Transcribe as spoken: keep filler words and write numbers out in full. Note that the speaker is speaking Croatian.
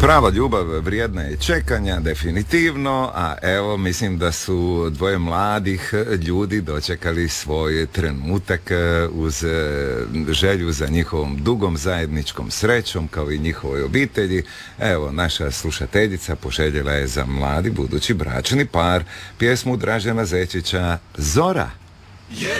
Prava ljubav vrijedna je čekanja, definitivno, a evo mislim da su dvoje mladih ljudi dočekali svoj trenutak uz želju za njihovom dugom zajedničkom srećom kao i njihovoj obitelji. Evo, naša slušateljica poželjela je za mladi budući bračni par pjesmu Dražena Zečića Zora.